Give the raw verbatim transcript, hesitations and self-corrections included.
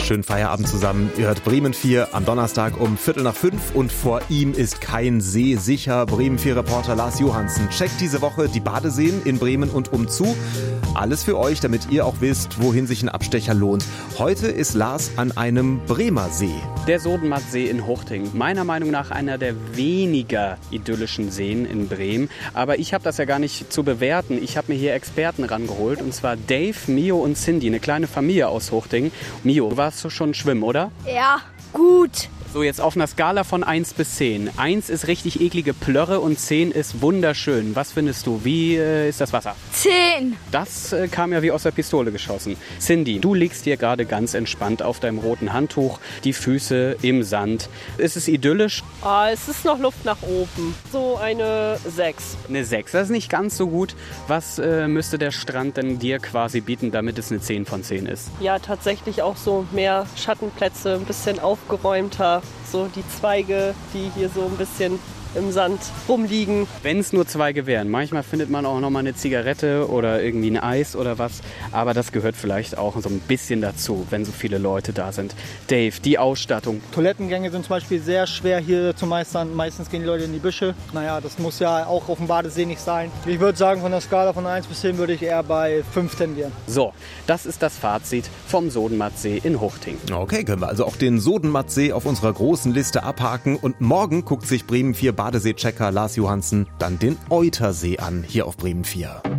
Schönen Feierabend zusammen. Ihr hört Bremen vier am Donnerstag um Viertel nach fünf und vor ihm ist kein See sicher. Bremen vier Reporter Lars Johansen checkt diese Woche die Badeseen in Bremen und umzu. Alles für euch, damit ihr auch wisst, wohin sich ein Abstecher lohnt. Heute ist Lars an einem Bremer See. Der Sodenmattsee in Huchting. Meiner Meinung nach einer der weniger idyllischen Seen in Bremen. Aber ich habe das ja gar nicht zu bewerten. Ich habe mir hier Experten rangeholt. Und zwar Dave, Mio und Cindy, eine kleine Familie aus Huchting. Mio, du warst schon schwimmen, oder? Ja, gut. So, jetzt auf einer Skala von eins bis zehn. eins ist richtig eklige Plörre und zehn ist wunderschön. Was findest du? Wie äh, ist das Wasser? zehn. Das äh, kam ja wie aus der Pistole geschossen. Cindy, du liegst hier gerade ganz entspannt auf deinem roten Handtuch, die Füße im Sand. Ist es idyllisch? Ah, es ist noch Luft nach oben. So eine sechs. Eine sechs, das ist nicht ganz so gut. Was äh, müsste der Strand denn dir quasi bieten, damit es eine zehn von zehn ist? Ja, tatsächlich auch so mehr Schattenplätze, ein bisschen aufgeräumter. So die Zweige, die hier so ein bisschen im Sand rumliegen. Wenn es nur Zweige wären. Manchmal findet man auch noch mal eine Zigarette oder irgendwie ein Eis oder was. Aber das gehört vielleicht auch so ein bisschen dazu, wenn so viele Leute da sind. Dave, die Ausstattung. Toilettengänge sind zum Beispiel sehr schwer hier zu meistern. Meistens gehen die Leute in die Büsche. Naja, das muss ja auch auf dem Badesee nicht sein. Ich würde sagen, von der Skala von eins bis zehn würde ich eher bei fünf tendieren. So, das ist das Fazit vom Sodenmattsee in Huchting. Okay, können wir also auch den Sodenmattsee auf unserer großen Liste abhaken. Und morgen guckt sich Bremen vier Badesee-Checker Lars Johansen dann den Eutersee an, hier auf Bremen vier.